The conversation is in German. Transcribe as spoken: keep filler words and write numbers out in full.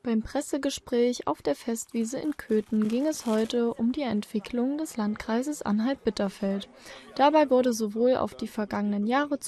Beim Pressegespräch auf der Festwiese in Köthen ging es heute um die Entwicklung des Landkreises Anhalt-Bitterfeld. Dabei wurde sowohl auf die vergangenen Jahre